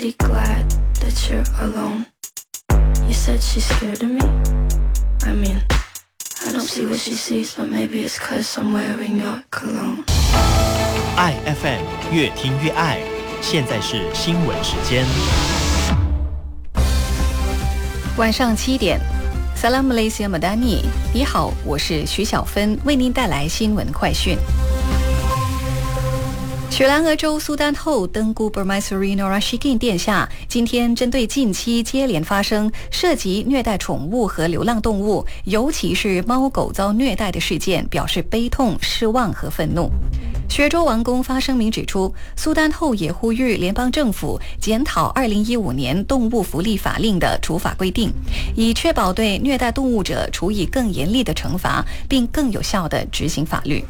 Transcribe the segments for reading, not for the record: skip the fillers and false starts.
Be glad that you're alone. You said she's scared of me? I mean, I don't see what she sees, but maybe it's 'cause I'm wearing your cologne. 爱 FM 越听越爱，现在是新闻时间。 晚上7点 Salam Malaysia Madani， 你好，我是徐小芬，为您带来新闻快讯。雪兰莪州苏丹后登姑 Permaisuri Norashikin 殿下今天针对近期接连发生涉及虐待宠物和流浪动物，尤其是猫狗遭虐待的事件，表示悲痛、失望和愤怒。雪州王宫发声明指出，苏丹后也呼吁联邦政府检讨2015年动物福利法令的处罚规定，以确保对虐待动物者处以更严厉的惩罚，并更有效地执行法律。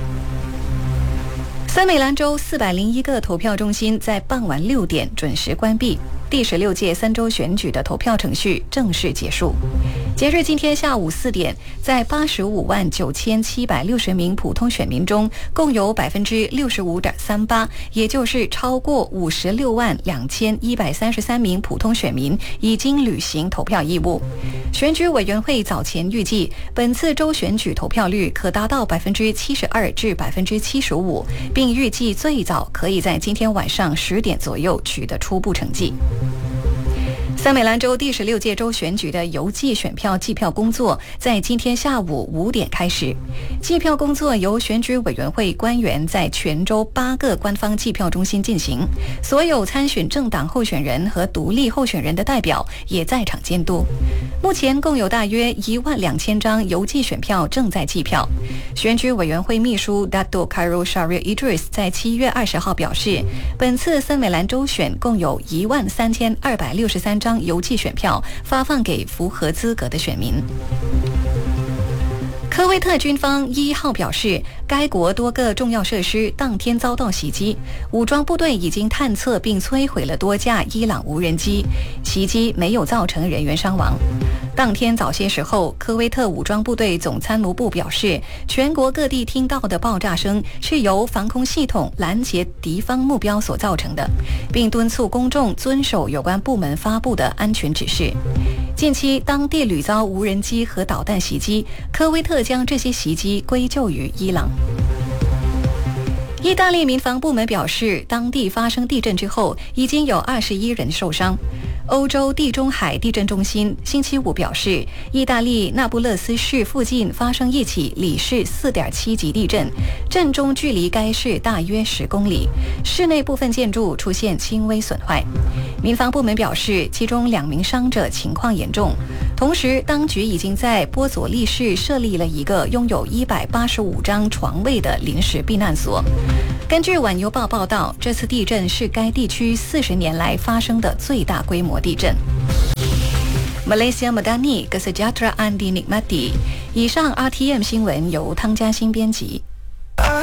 森美兰州401个投票中心在傍晚6点准时关闭，第16届3州选举的投票程序正式结束。截至今天下午4点，在859760名普通选民中，共有 65.38%， 也就是超过562133名普通选民已经履行投票义务。选举委员会早前预计，本次州选举投票率可达到 72% 至 75%， 并预计最早可以在今天晚上10点左右取得初步成绩。森美兰州第16届州选举的邮寄选票计票工作在今天下午5点开始。计票工作由选举委员会官员在全州8个官方计票中心进行，所有参选政党候选人和独立候选人的代表也在场监督。目前共有大约12000张邮寄选票正在计票。选举委员会秘书 Dato Khairul Shariah Idris 在7月20号表示，本次森美兰州选共有13263张邮寄选票发放给符合资格的选民。科威特军方1号表示，该国多个重要设施当天遭到袭击，武装部队已经探测并摧毁了多架伊朗无人机，袭击没有造成人员伤亡。当天早些时候，科威特武装部队总参谋部表示，全国各地听到的爆炸声是由防空系统拦截敌方目标所造成的，并敦促公众遵守有关部门发布的安全指示。近期当地屡遭无人机和导弹袭击，科威特将这些袭击归咎于伊朗。意大利民防部门表示，当地发生地震之后，已经有21人受伤。欧洲地中海地震中心星期五表示，意大利那不勒斯市附近发生一起里氏4.7级地震，震中距离该市大约10公里，市内部分建筑出现轻微损坏。民防部门表示，其中2名伤者情况严重。同时，当局已经在波佐利市设立了一个拥有185张床位的临时避难所。根据晚邮报报道，这次地震是该地区40年来发生的最大规模地震。Malaysia Madani Kesejahteraan dinikmati。以上 RTM 新闻由汤嘉欣编辑。